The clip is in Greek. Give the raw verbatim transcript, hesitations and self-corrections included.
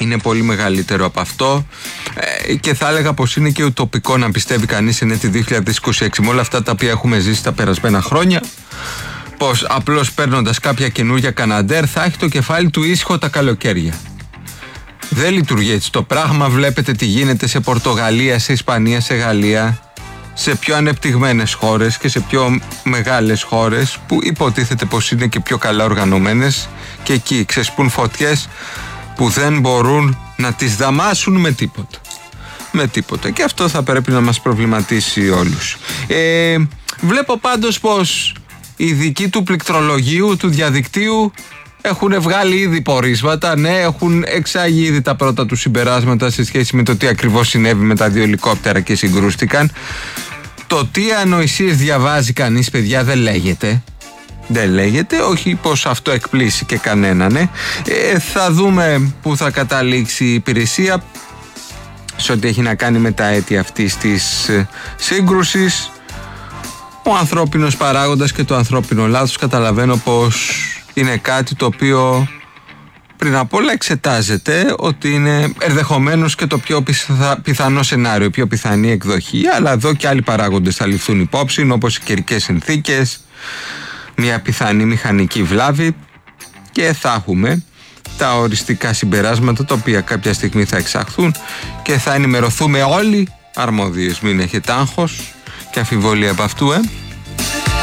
είναι πολύ μεγαλύτερο από αυτό ε, και θα έλεγα πως είναι και ουτοπικό να πιστεύει κανείς εν έτη δύο χιλιάδες είκοσι έξι με όλα αυτά τα οποία έχουμε ζήσει τα περασμένα χρόνια, πως απλώς παίρνοντας κάποια καινούργια Καναντέρ θα έχει το κεφάλι του ήσυχο τα καλοκαίρια. Δεν λειτουργεί έτσι το πράγμα. Βλέπετε τι γίνεται σε Πορτογαλία, σε Ισπανία, σε Γαλλία, σε πιο ανεπτυγμένες χώρες και σε πιο μεγάλες χώρες που υποτίθεται πως είναι και πιο καλά οργανωμένες, και εκεί ξεσπούν φωτιές που δεν μπορούν να τις δαμάσουν με τίποτα. Με τίποτα. Και αυτό θα πρέπει να μας προβληματίσει όλους. Ε, βλέπω πάντως πως οι ειδικοί του πληκτρολογίου, του διαδικτύου, έχουν βγάλει ήδη πορίσματα, ναι, έχουν εξάγει ήδη τα πρώτα του συμπεράσματα σε σχέση με το τι ακριβώς συνέβη με τα δύο ελικόπτερα και συγκρούστηκαν. Το τι ανοησίες διαβάζει κανείς, παιδιά, δεν λέγεται. Δεν λέγεται, όχι πως αυτό εκπλήσει και κανέναν, ναι. Ε, θα δούμε που θα καταλήξει η υπηρεσία σε ό,τι έχει να κάνει με τα αίτια αυτής της σύγκρουσης. Ο ανθρώπινος παράγοντας και το ανθρώπινο λάθος καταλαβαίνω πως είναι κάτι το οποίο πριν απ' όλα εξετάζεται ότι είναι ενδεχομένως και το πιο πιθανό σενάριο, η πιο πιθανή εκδοχή, αλλά εδώ και άλλοι παράγοντες θα ληφθούν υπόψη, όπως οι καιρικές συνθήκες, μια πιθανή μηχανική βλάβη, και θα έχουμε τα οριστικά συμπεράσματα τα οποία κάποια στιγμή θα εξαχθούν και θα ενημερωθούμε όλοι αρμόδιες. Μην έχετε άγχος και αμφιβολία από αυτού, ε.